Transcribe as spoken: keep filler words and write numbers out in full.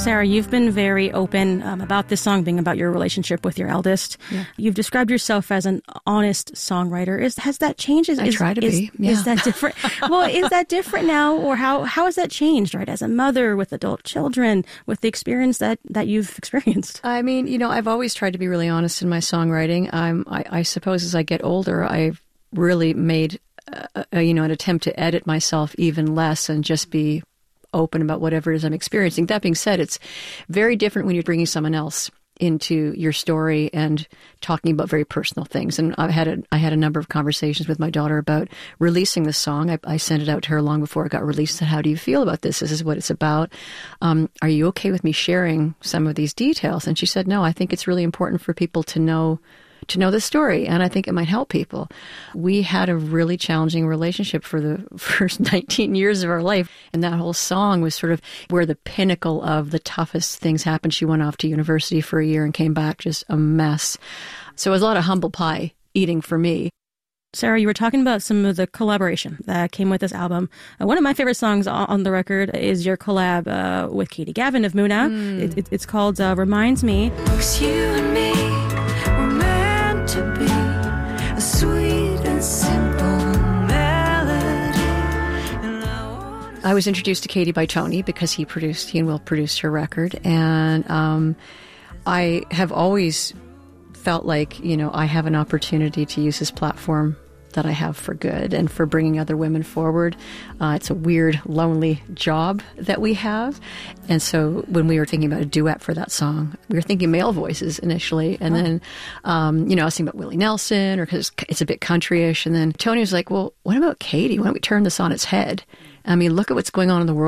Sarah, you've been very open um, about this song being about your relationship with your eldest. Yeah. You've described yourself as an honest songwriter. Is has that changed? Is, I is, try to is, be. Yeah. Is that different? Well, is that different now, or how how has that changed? Right, as a mother with adult children, with the experience that that you've experienced. I mean, you know, I've always tried to be really honest in my songwriting. I'm, I, I suppose, as I get older, I've really made, uh, a, you know, an attempt to edit myself even less and just be open about whatever it is I'm experiencing. That being said, it's very different when you're bringing someone else into your story and talking about very personal things. And I had a, I had a number of conversations with my daughter about releasing the song. I, I sent it out to her long before it got released. Said, how do you feel about this? This is what it's about. Um, are you okay with me sharing some of these details? And she said, no, I think it's really important for people to know to know the story, and I think it might help people. We had a really challenging relationship for the first nineteen years of our life, and that whole song was sort of where the pinnacle of the toughest things happened. She went off to university for a year and came back just a mess. So it was a lot of humble pie eating for me. Sarah, you were talking about some of the collaboration that came with this album. Uh, one of my favorite songs on the record is your collab uh, with Katie Gavin of Muna. Mm. It, it, it's called uh, Reminds Me. It's you and me. To be a sweet and simple melody. And I, I was introduced to Katie by Tony because he produced, he and Will produced her record. And um, I have always felt like, you know, I have an opportunity to use this platform that I have for good and for bringing other women forward. Uh, it's a weird, lonely job that we have. And so when we were thinking about a duet for that song, we were thinking male voices initially. And oh. then, um, you know, I was thinking about Willie Nelson, or because it's a bit countryish. And then Tony was like, well, what about Katie? Why don't we turn this on its head? I mean, look at what's going on in the world.